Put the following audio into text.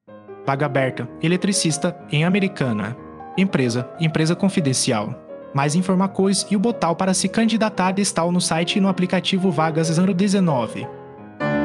Vaga aberta, eletricista, em Americana. Empresa confidencial. Mais informações e o botão para se candidatar está no site e no aplicativo Vagas 019.